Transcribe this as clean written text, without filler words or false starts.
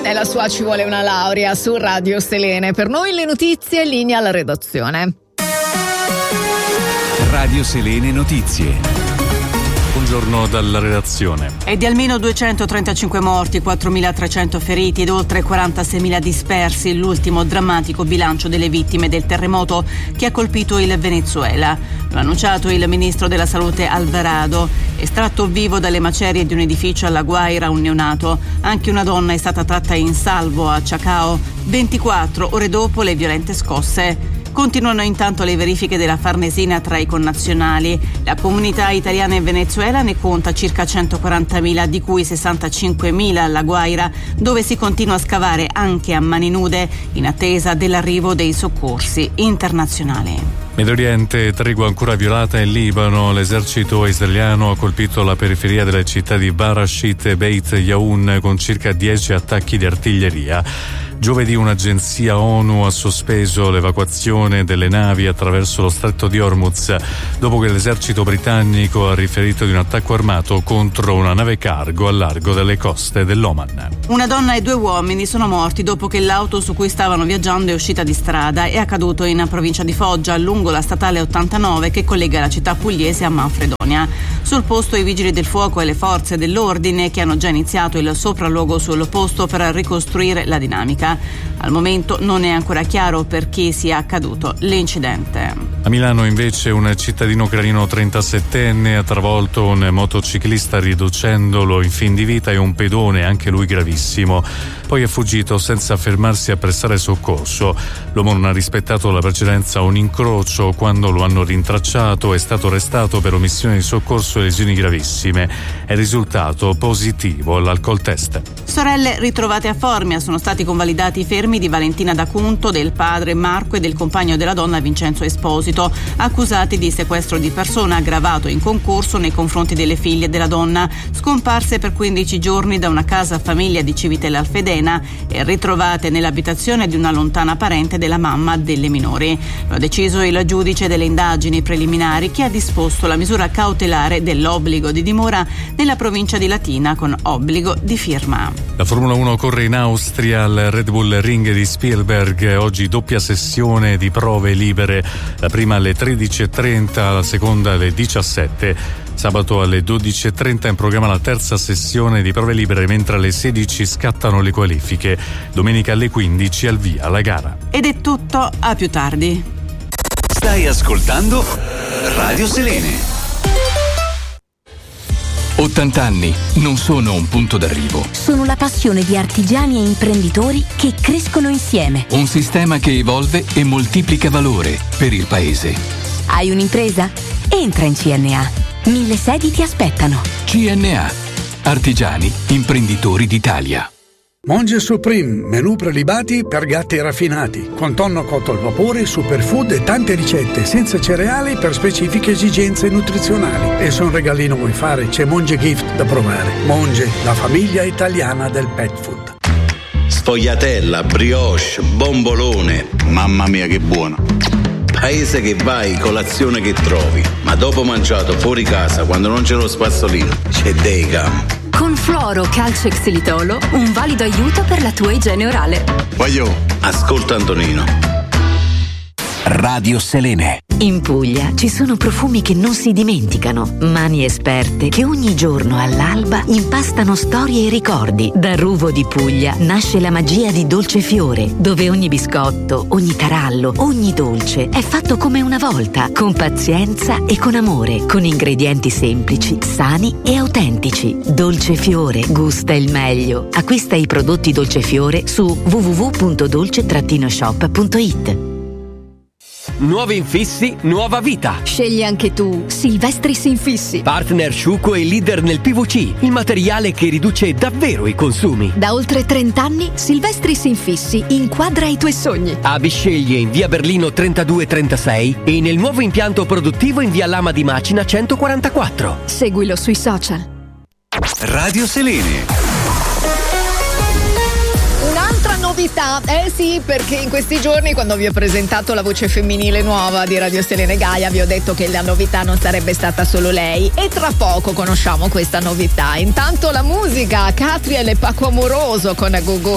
E la sua Ci vuole una laurea su Radio Selene. Per noi le notizie, linea alla redazione. Radio Selene Notizie. Buongiorno dalla redazione. È di almeno 235 morti, 4.300 feriti ed oltre 46.000 dispersi, l'ultimo drammatico bilancio delle vittime del terremoto che ha colpito il Venezuela. Lo ha annunciato il ministro della Salute Alvarado. Estratto vivo dalle macerie di un edificio alla Guaira un neonato. Anche una donna è stata tratta in salvo a Chacao 24 ore dopo le violente scosse. Continuano intanto le verifiche della Farnesina tra i connazionali. La comunità italiana in Venezuela ne conta circa 140.000, di cui 65.000 alla Guaira, dove si continua a scavare anche a mani nude in attesa dell'arrivo dei soccorsi internazionali. Medio Oriente, tregua ancora violata in Libano. L'esercito israeliano ha colpito la periferia delle città di Barashit e Beit Yaun con circa 10 attacchi di artiglieria. Giovedì un'agenzia ONU ha sospeso l'evacuazione delle navi attraverso lo stretto di Hormuz dopo che l'esercito britannico ha riferito di un attacco armato contro una nave cargo a largo delle coste dell'Oman. Una donna e 2 uomini sono morti dopo che l'auto su cui stavano viaggiando è uscita di strada. È accaduto in provincia di Foggia, lungo la statale 89 che collega la città pugliese a Manfredonia. Sul posto i vigili del fuoco e le forze dell'ordine che hanno già iniziato il sopralluogo sul posto per ricostruire la dinamica. Al momento non è ancora chiaro per chi sia accaduto l'incidente. A Milano invece un cittadino ucraino 37enne ha travolto un motociclista riducendolo in fin di vita e un pedone, anche lui gravissimo. Poi è fuggito senza fermarsi a prestare soccorso. L'uomo non ha rispettato la precedenza a un incrocio. Quando lo hanno rintracciato è stato arrestato per omissione di soccorso e lesioni gravissime. È risultato positivo all'alcol test. Sorelle ritrovate a Formia. Sono stati convalidati i fermi di Valentina D'Acunto, del padre Marco e del compagno della donna Vincenzo Esposito, accusati di sequestro di persona aggravato in concorso nei confronti delle figlie della donna, scomparse per 15 giorni da una casa famiglia di Civitella Alfedena e ritrovate nell'abitazione di una lontana parente della mamma delle minori. Lo ha deciso il giudice delle indagini preliminari che ha disposto la misura cautelare dell'obbligo di dimora nella provincia di Latina con obbligo di firma. La Formula 1 corre in Austria al Red Bull Ring di Spielberg. Oggi doppia sessione di prove libere, la prima alle 13.30, la seconda alle 17. Sabato alle 12.30 in programma la terza sessione di prove libere, mentre alle 16 scattano le qualifiche. Domenica alle 15 al via la gara. Ed è tutto, a più tardi. Stai ascoltando Radio Selene. 80 anni non sono un punto d'arrivo. Sono la passione di artigiani e imprenditori che crescono insieme. Un sistema che evolve e moltiplica valore per il paese. Hai un'impresa? Entra in CNA. 1000 sedi ti aspettano. CNA. Artigiani, imprenditori d'Italia. Monge Supreme, menù prelibati per gatti raffinati, con tonno cotto al vapore, superfood e tante ricette senza cereali per specifiche esigenze nutrizionali. E se un regalino vuoi fare, c'è Monge Gift da provare. Monge, la famiglia italiana del pet food. Sfogliatella, brioche, bombolone, mamma mia che buono. Paese che vai, colazione che trovi, ma dopo mangiato fuori casa, quando non c'è lo spazzolino, c'è Degam. Con Fluoro Calcio Xilitolo, un valido aiuto per la tua igiene orale. Voglio, ascolta Antonino. Radio Selene. In Puglia ci sono profumi che non si dimenticano, mani esperte che ogni giorno all'alba impastano storie e ricordi. Da Ruvo di Puglia nasce la magia di Dolce Fiore, dove ogni biscotto, ogni tarallo, ogni dolce è fatto come una volta, con pazienza e con amore, con ingredienti semplici, sani e autentici. Dolce Fiore gusta il meglio. Acquista i prodotti Dolce Fiore su www.dolce-shop.it. Nuovi infissi, nuova vita. Scegli anche tu Silvestris Infissi. Partner sciuco e leader nel PVC, il materiale che riduce davvero i consumi. Da oltre 30 anni Silvestris Infissi inquadra i tuoi sogni. A Bisceglie in via Berlino 3236 e nel nuovo impianto produttivo in via Lama di Macina 144. Seguilo sui social. Radio Selene. Novità, sì, perché in questi giorni quando vi ho presentato la voce femminile nuova di Radio Selene Gaia vi ho detto che la novità non sarebbe stata solo lei e tra poco conosciamo questa novità. Intanto la musica, Catriel e Paco Amoroso con Gogo